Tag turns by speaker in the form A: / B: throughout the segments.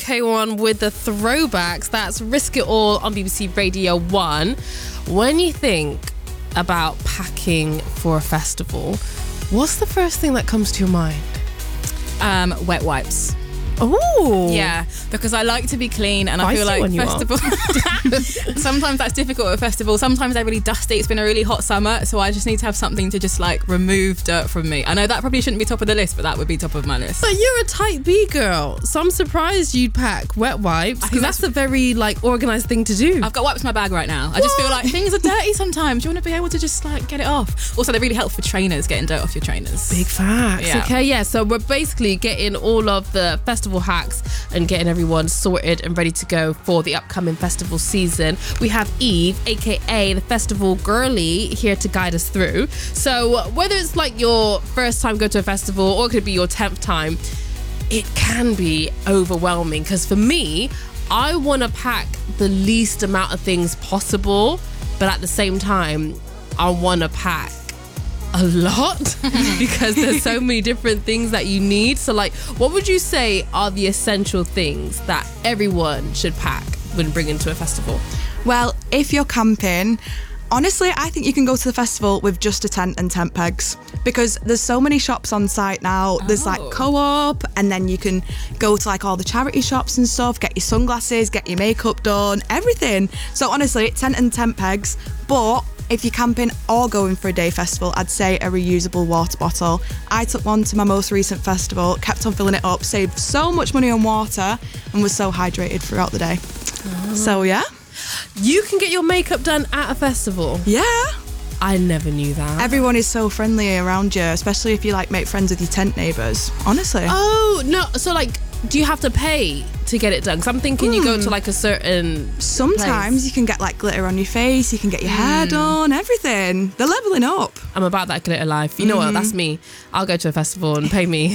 A: UK1 with the throwbacks. That's Risk It All on BBC Radio 1. When you think about packing for a festival, what's the first thing that comes to your mind?
B: Wet wipes.
A: Oh,
B: Yeah, because I like to be clean, and I feel like festival. Sometimes that's difficult at a festival. Sometimes they're really dusty. It's been a really hot summer, so I just need to have something to just like remove dirt from me. I know that probably shouldn't be top of the list, but that would be top of my list.
A: But you're a type B girl, so I'm surprised you'd pack wet wipes, because that's a very like organised thing to do.
B: I've got wipes in my bag right now. I just feel like things are dirty sometimes. You want to be able to just like get it off. Also, they're really helpful for trainers, getting dirt off your trainers.
A: Big facts.
B: Yeah.
A: Okay, yeah. So we're basically getting all of the festival hacks and getting everyone sorted and ready to go for the upcoming festival season. We have Eve, aka the festival girly, here to guide us through. So whether it's like your first time going to a festival or it could be your 10th time, it can be overwhelming, because for me, I want to pack the least amount of things possible, but at the same time, I want to pack a lot because there's so many different things that you need. So like, what would you say are the essential things that everyone should pack when bringing to a festival?
C: Well, if you're camping, honestly, I think you can go to the festival with just a tent and tent pegs, because there's so many shops on site now. There's like Co-op, and then you can go to like all the charity shops and stuff, get your sunglasses, get your makeup done, everything. So honestly, tent and tent pegs. But if you're camping or going for a day festival, I'd say a reusable water bottle. I took one to my most recent festival, kept on filling it up, saved so much money on water, and was so hydrated throughout the day. So yeah.
A: You can get your makeup done at a festival?
C: Yeah.
A: I never knew that.
C: Everyone is so friendly around you, especially if you like make friends with your tent neighbours. Honestly.
A: Oh, no. So like, do you have to pay to get it done? Because I'm thinking you go to like a certain
C: Sometimes
A: place.
C: you can get like glitter on your face, you can get your hair done, everything. They're levelling up.
A: I'm about that glitter life. You know what? That's me. I'll go to a festival and pay me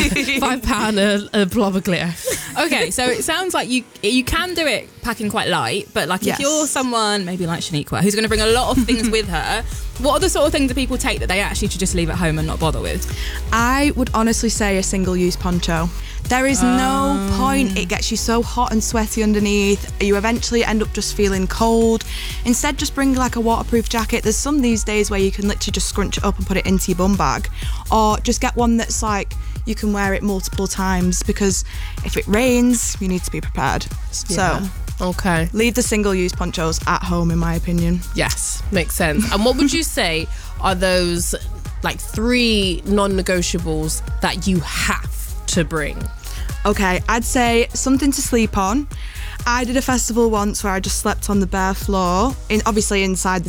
A: £5 a blob of glitter.
B: Okay, so it sounds like you can do it packing quite light, but like
C: Yes.
B: if you're someone maybe like Shaniqua who's going to bring a lot of things with her, what are the sort of things that people take that they actually should just leave at home and not bother with?
C: I would honestly say a single-use poncho. There is no point. It gets you so hot and sweaty underneath. You eventually end up just feeling cold. Instead, just bring like a waterproof jacket. There's some these days where you can literally just scrunch it up and put it into your bum bag. Or just get one that's like, you can wear it multiple times, because if it rains, you need to be prepared.
A: Yeah.
C: So
A: Okay.
C: leave the single-use ponchos at home, in my opinion.
A: Yes, makes sense. And what would you say are those like 3 non-negotiables that you have to bring?
C: Okay, I'd say something to sleep on. I did a festival once where I just slept on the bare floor, obviously inside the